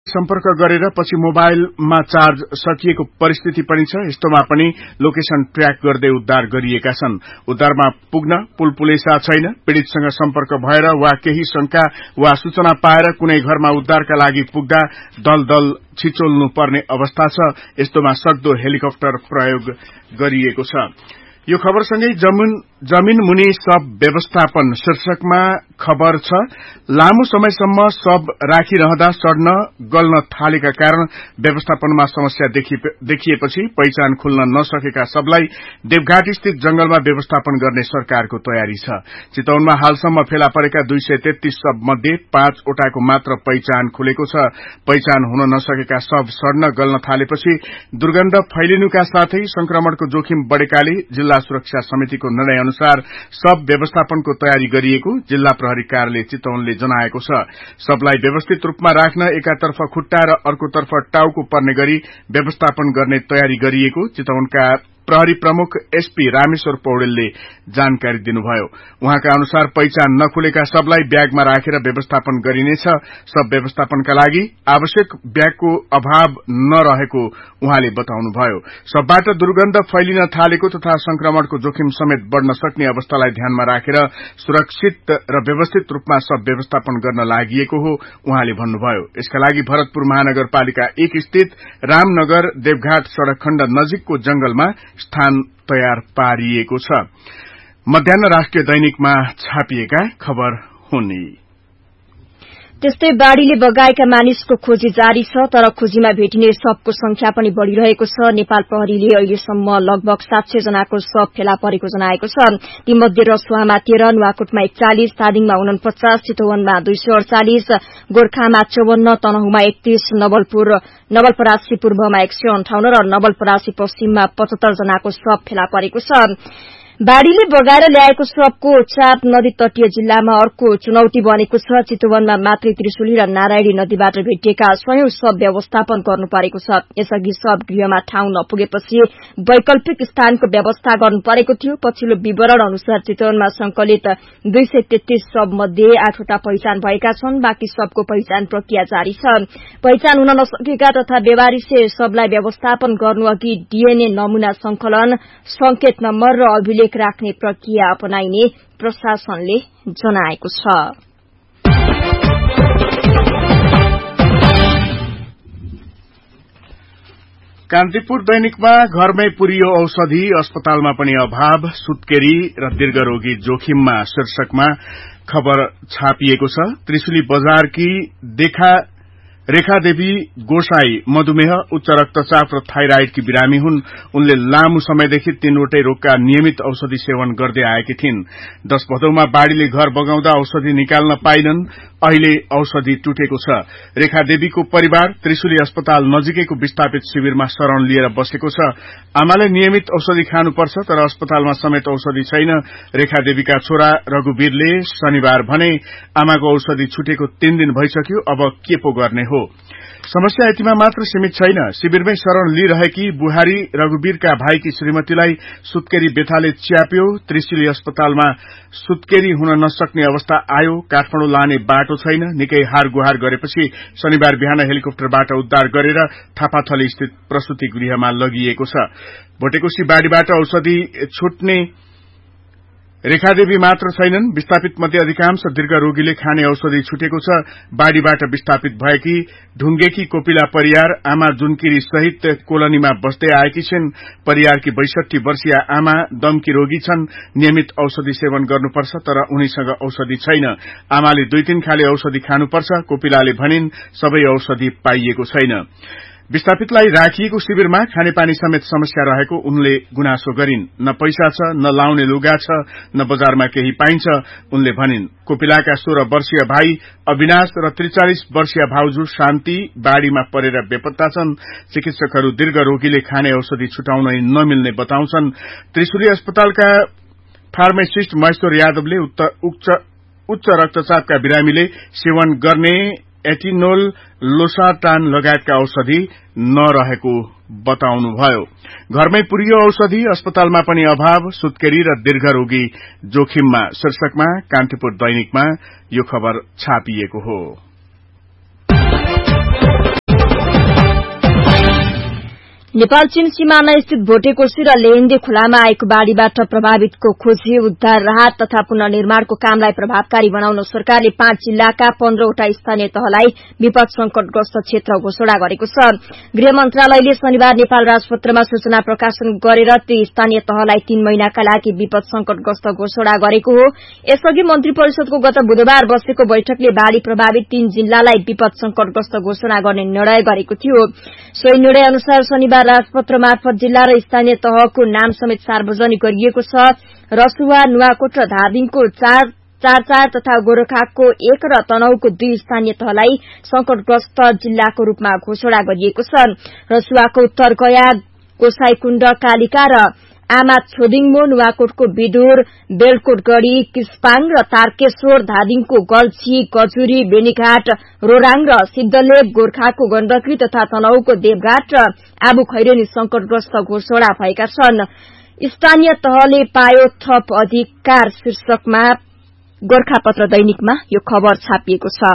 सम्पर्क गरेर पछि मोबाइलमा चार्ज सकिएको परिस्थिति पनि छ। यस्तोमा पनि लोकेशन ट्र्याक गर्दै उद्धार गरिएका छन्। उद्धारमा पुग्न पुलपुलेसा छैन। पीड़ितसँग सम्पर्क भएर वा केही शंका वा सूचना पाएर कुनै घरमा उद्धारका लागि पुग्दा दल छिचोल्नु पर्ने अवस्था छ। यस्तोमा सक्दो हेलिकप्टर प्रयोग गरिएको छ। यो खबरसँगै जमिन मुनि शव व्यवस्थापन शीर्षकमा खबर छ। लामो समयसम्म शव राखिरहँदा सड्न गल्न थालेका कारण व्यवस्थापनमा समस्या देखिएपछि पहिचान खुल्न नसकेका शवलाई देवघाट स्थित जंगलमा व्यवस्थापन गर्ने सरकारको तयारी छ। चितवनमा हालसम्म फेला परेका 233 शव मध्ये 5 वटाको मात्र पहिचान खुलेको छ। पहिचान हुन नसकेका शव सड्न गल्न थालेपछि दुर्गन्ध फैलिनुका साथै संक्रमणको जोखिम बढ़ेकाले जिल्ला सुरक्षा समितिको निर्णय अनुसार शव व्यवस्थापनको तयारी गरिएको जिल्ला प्रहरी कार्यालय चितवनले जनाएको छ। शवलाई व्यवस्थित रूपमा राख्न एकातर्फ खुट्टा र अर्कोतर्फ टाउको पर्ने गरी व्यवस्थापन गर्ने तयारी गरिएको चितवनका प्रहरी प्रमुख एसपी रामेश्वर पौडेलले जानकारी दिनुभयो। उहाँका अनुसार पहिचान नखुलेका शवलाई ब्यागमा राखेर व्यवस्थापन गरिनेछ। शव व्यवस्थापनका लागि आवश्यक ब्यागको अभाव नरहेको उहाँले बताउनुभयो। शवबाट दुर्गन्ध फैलिन थालेको तथा संक्रमणको जोखिम समेत बढ़न सक्ने अवस्थालाई ध्यानमा राखेर सुरक्षित र व्यवस्थित रूपमा शव व्यवस्थापन गर्न लागि हो उहाँले भन्नुभयो। यसका लागि भरतपुर महानगरपालिका 1 स्थित रामनगर देवघाट सड़क खण्ड नजिकको जंगलमा स्थान तयार पारिएको छ। मध्याह्न राष्ट्रिय दैनिकमा छापिएका खबर हुने। त्यस्तै बाढ़ीले बगाएका मानिसको खोजी जारी छ, तर खोजीमा भेटिने शवको संख्या पनि बढ़िरहेको छ। नेपाल प्रहरीले अहिलेसम्म लगभग 700 जनाको शव फेला परेको जनाएको छ। तीमध्ये रसुवामा 13, नुवाकोटमा 41, धादिङमा 49, चितवनमा 248, गोर्खामा 54, तनहुमा 31, नवलपरासी पूर्वमा 158 र नवलपरासी पश्चिममा 75 जनाको शव फेला परेको छ। बाढ़ीले बगाएर ल्याएको शवको चाप नदी तटीय जिल्लामा अर्को चुनौती बनेको छ। चितवनमा मातृ त्रिशुली र नारायणी नदीबाट भेटिएका 100 शव व्यवस्थापन गर्नु परेको छ। यसअघि शव गृहमा ठाउँ नपुगेपछि वैकल्पिक स्थानको व्यवस्था गर्नु परेको थियो। पछिल्लो विवरण अनुसार चितवनमा संकलित 233 शव मध्ये 8 वटा पहिचान भएका छन्। बाँकी शवको पहिचान प्रक्रिया जारी छ। पहिचान हुन नसकेका तथा बेवारिसे शवलाई व्यवस्थापन गर्नु अघि डीएनए नमूना संकलन, संकेत नम्बर र अभिलेख राख्ने प्रक्रिया अपनाइने प्रशासनले जनाएको छ। कान्तिपुर दैनिकमा घरमै पुरियो औषधि, अस्पतालमा पनि अभाव, सुत्केरी र दीर्घरोगी जोखिममा शीर्षकमा खबर छापिएको छ। त्रिशुली बजारकी रेखादेवी गोसाई मधुमेह, उच्च रक्तचाप र थाइराइडकी बिरामी हुन्। उनले लामो समयदेखि 3 वटै रोगका नियमित औषधि सेवन गर्दै आएकी थिइन्। 10 भदौमा बाढ़ीले घर बगाउँदा औषधि निकाल्न पाइनन्। अहिले औषधि टुटेको छ। रेखादेवीको परिवार त्रिशुली अस्पताल नजिकैको विस्थापित शिविरमा शरण लिएर बसेको छ। आमाले नियमित औषधि खानुपर्छ, तर अस्पतालमा समेत औषधि छैन। रेखादेवीका छोरा रघुवीरले शनिबार भने आमाको औषधि छुटेको 3 दिन भइसक्यो, अब के पो गर्ने हो। समस्या यतिमा मात्र सीमित छैन। शिविरमै शरण लिइरहेकी बुहारी रघुवीरका भाइकी श्रीमतीलाई सुत्केरी बेथाले च्याप्यो। त्रिशुली अस्पतालमा सुत्केरी हुन नसक्ने अवस्था आयो। काठमाडौँ लाने बाटो छैन। निकै हार गुहार गरेपछि शनिबार बिहान हेलिकप्टरबाट उद्धार गरेर थापाथली स्थित प्रसूति गृहमा लगिएको छ। भोटेकोशी बाढ़ीबाट औषधि छुट्ने रेखादेवी मात्र छैनन्। विस्थापित मध्ये अधिकांश दीर्घ रोगीले खाने औषधि छुटेको छ। बाढ़ीबाट विस्थापित भएकी ढुंगेकी कोपिला परियार आमा जुनकिरी सहित कोलोनीमा बस्दै आएकी छिन्। परियारकी 62 वर्षीय आमा दमकी रोगी छन्। नियमित औषधि सेवन गर्नुपर्छ, तर उनीसँग औषधि छैन। आमाले 2-3 खाले औषधि खानुपर्छ। कोपिलाले भनिन्, सबै औषधि पाइएको छैन। विस्थापितलाई राखिएको शिविरमा खानेपानी समेत समस्या रहेको उनले गुनासो गरिन्। न पैसा छ, न लाउने लुगा छ, न बजारमा केही पाइन्छ उनले भनिन्। कोपिलाका 16 वर्षीय भाइ अविनाश र 43 वर्षीय भाउजू शान्ति बाढ़ीमा परेर बेपत्ता छन्। चिकित्सकहरू दीर्घ रोगीले खाने औषधि छुटाउन नमिल्ने बताउँछन्। त्रिशुली अस्पतालका फार्मासिस्ट महेश्वर यादवले उच्च रक्तचापका बिरामीले सेवन गर्ने एटिनोल, लोसाटान लगायतका औषधि नरहेको बताउनुभयो। घरमै पुरियो औषधि, अस्पतालमा पनि अभाव, सुत्केरी र दीर्घरोगी जोखिममा शीर्षकमा कान्तिपुर दैनिकमा यो खबर छापिएको हो। नेपाल चीन सीमाना स्थित भोटेकोशी र लेहेन्दे खोलामा आएको बाढ़ीबाट प्रभावितको खोजी उद्धार राहत तथा पुनर्निर्माणको कामलाई प्रभावकारी बनाउन सरकारले 5 जिल्लाका 15वटा स्थानीय तहलाई विपद संकटग्रस्त क्षेत्र घोषणा गरेको छ। गृह मन्त्रालयले शनिबार नेपाल राजपत्रमा सूचना प्रकाशन गरेर ती स्थानीय तहलाई 3 महिनाका लागि विपद संकटग्रस्त घोषणा गरेको हो। यसअघि मन्त्री परिषदको गत बुधबार बसेको बैठकले बाढ़ी प्रभावित 3 जिल्लालाई विपद संकटग्रस्त घोषणा गर्ने निर्णय गरेको थियो। सोही निर्णय अनुसार शनिबार राजपत्र मार्फत जिल्ला र स्थानीय तहको नाम समेत सार्वजनिक गरिएको छ। रसुवा, नुवाकोट र धादिङको 4 तथा गोरखाको 1 र तनहुको 2 स्थानीय तहलाई संकटग्रस्त जिल्लाको रूपमा घोषणा गरिएको छ। रसुवाको उत्तर गया, गोसाईकुण्ड, कालिका र आमा छोदिङमो, नुवाकोटको बिडुर, बेलकोटगढ़ी, किस्पाङ र तारकेश्वर, धादिङको गल्छी, गजुरी, बेनीघाट, रोराङ र सिद्धलेख, गोर्खाको गण्डकी तथा तनहुको देवघाट र आबु खैरेनी संकटग्रस्त घोषणा भएका छन्। स्थानीय तहले पायो थप अधिकार शीर्षकमा गोर्खापत्र दैनिकमा यो खबर छापिएको छ।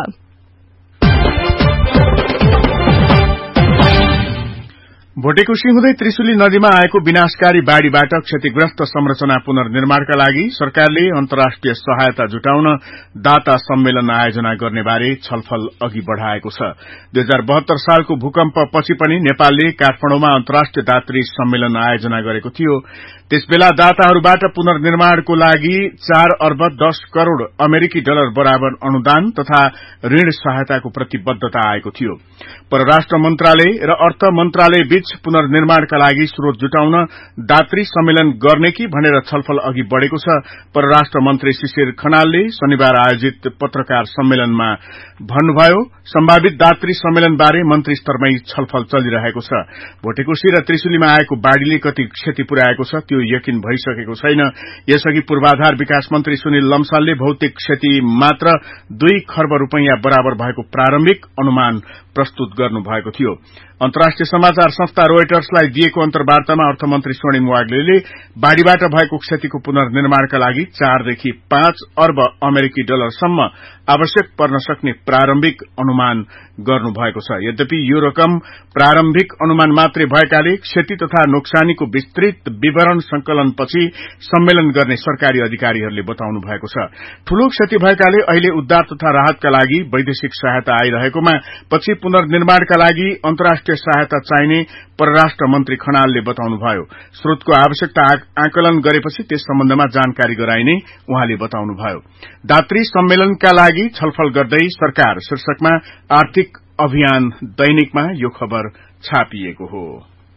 भोटेकोशी हुँदै त्रिशुली नदीमा आएको विनाशकारी बाढ़ीबाट क्षतिग्रस्त संरचना पुनर्निर्माणका लागि सरकारले अन्तर्राष्ट्रिय सहायता जुटाउन दाता सम्मेलन आयोजना गर्ने बारे छलफल अघि बढ़ाएको छ। 2072 सालको भूकम्प पछि पनि नेपालले काठमाडौँमा अन्तर्राष्ट्रिय दात्री सम्मेलन आयोजना गरेको थियो। त्यसबेला दाताहरूबाट पुनर्निर्माणको लागि 4 अर्ब 10 करोड़ अमेरिकी डलर बराबर अनुदान तथा ऋण सहायताको प्रतिबद्धता आएको थियो। परराष्ट्र मन्त्रालय र अर्थ मन्त्रालय बीच पुनर्निर्माणका लागि स्रोत जुटाउन दात्री सम्मेलन गर्ने कि भनेर छलफल अघि बढ़ेको छ। परराष्ट्र मन्त्री शिशिर खनालले शनिबार आयोजित पत्रकार सम्मेलनमा भन्नुभयो, सम्भावित दात्री सम्मेलन बारे मन्त्री स्तरमै छलफल चलिरहेको छ। भोटेकोशी र त्रिशुलीमा आएको बाढ़ीले कति क्षति पुर्याएको छ त्यो यकिन भइसकेको छैन। यसअघि पूर्वाधार विकास मन्त्री सुनिल लम्सालले भौतिक क्षति मात्र 2 खर्ब रुपैयाँ बराबर भएको प्रारम्भिक अनुमान प्रस्तुत गर्नुभएको थियो। अन्तर्राष्ट्रिय समाचार संस्था रोयटर्सलाई दिएको अन्तर्वार्तामा अर्थमन्त्री स्वर्णिम वाग्लेले बाढ़ीबाट भएको क्षतिको पुनर्निर्माणका लागि 4 देखि 5 अर्ब अमेरिकी डलरसम्म आवश्यक पर्न सक्ने प्रारम्भिक अनुमान गर्नुभएको छ। यद्यपि यो रकम प्रारम्भिक अनुमान मात्रै भएकाले क्षति तथा नोक्सानीको विस्तृत विवरण संकलनपछि सम्मेलन गर्ने सरकारी अधिकारीहरूले बताउनु भएको छ। ठूलो क्षति भएकाले अहिले उद्धार तथा राहतका लागि वैदेशिक सहायता आइरहेकोमा पछि पुनर्निर्माणका लागि अन्तर्राष्ट्रिय सहायता चाहिने परराष्ट्र मन्त्री खनालले बताउनुभयो। स्रोतको आवश्यकता आकलन गरेपछि त्यस सम्बन्धमा जानकारी गराइने उहाँले बताउनुभयो। दात्री सम्मेलनका लागि छलफल गर्दै सरकार शीर्षकमा आर्थिक अभियान दैनिकमा यो खबर छापिएको हो।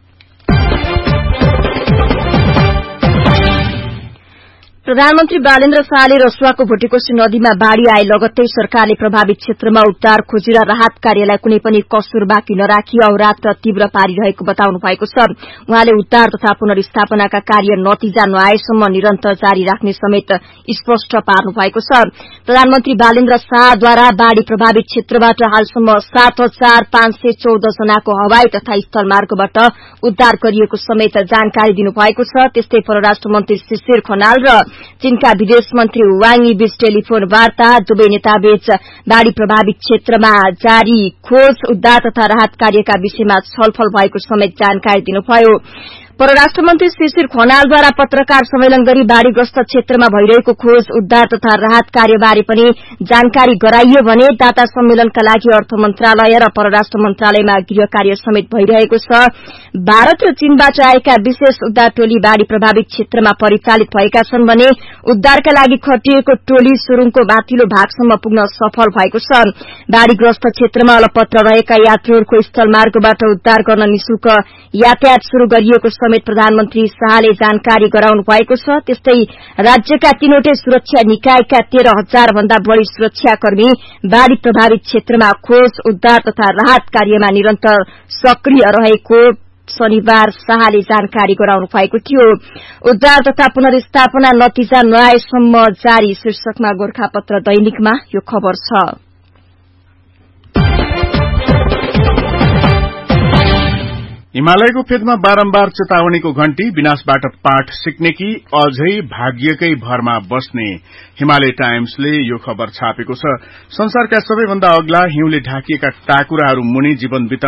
प्रधानमन्त्री बालेन्द्र शाहले रसुवाको भोटेकोशी नदीमा बाढ़ी आए लगत्तै सरकारले प्रभावित क्षेत्रमा उद्धार खोजी र राहत कार्यलाई कुनै पनि कसुर बाँकी नराखी अहोरात्र तीव्र पारिरहेको बताउनु भएको छ। उहाँले उद्धार तथा पुनर्स्थापनाका कार्य नतिजा नआएसम्म निरन्तर जारी राख्ने समेत स्पष्ट पार्नु भएको छ। प्रधानमन्त्री बालेन्द्र शाहद्वारा बाढ़ी प्रभावित क्षेत्रबाट हालसम्म 7,514 जनाको हवाई तथा स्थलमार्गबाट उद्धार गरिएको समेत जानकारी दिनुभएको छ। त्यस्तै परराष्ट्र मन्त्री शिशिर खनाल र चीनका विदेश मन्त्री वाङ यी बीच टेलिफोन वार्ता, दुवै नेताबीच बाढ़ी प्रभावित क्षेत्रमा जारी खोज उद्धार तथा राहत कार्यका विषयमा छलफल भएको समेत जानकारी दिनुभयो। परराष्ट्र मन्त्री शिशिर खनालद्वारा पत्रकार सम्मेलन गरी बाढ़ीग्रस्त क्षेत्रमा भइरहेको खोज उद्धार तथा राहत कार्यबारे पनि जानकारी गराइयो भने दाता सम्मेलनका लागि अर्थ मन्त्रालय र परराष्ट्र मन्त्रालयमा गृह कार्य समेत भइरहेको छ। भारत र चीनबाट आएका विशेष उद्धार टोली बाढ़ी प्रभावित क्षेत्रमा परिचालित भएका छन् भने उद्धारका लागि खटिएको टोली सुरुङको माथिल्लो भागसम्म पुग्न सफल भएको छ। बाढ़ीग्रस्त क्षेत्रमा अलपत्र रहेका यात्रीहरूको स्थलमार्गबाट उद्धार गर्न निशुल्क यातायात शुरू गरिएको समेत प्रधानमन्त्री शाहले जानकारी गराउनु भएको छ। त्यस्तै राज्यका 3वटै सुरक्षा निकायका 13,000 भन्दा बढ़ी सुरक्षाकर्मी बाढ़ी प्रभावित क्षेत्रमा खोज उद्धार तथा राहत कार्यमा निरन्तर सक्रिय रहेको शनिबार शाहले जानकारी गराउनु भएको थियो। उद्धार तथा पुनर्स्थापना नतिजा नआएसम्म जारी शीर्षकमा गोर्खापत्र दैनिकमा यो खबर छ। हिमालयको फेदमा बारम्बार चेतावनीको घण्टी, विनाशबाट पाठ सिक्ने कि अझै भाग्यकै भरमा बस्ने हिमालय टाइम्सले यो खबर छापेको छ। संसारका सबैभन्दा अग्ला हिउँले ढाकिएका टाकुराहरू मुनि जीवन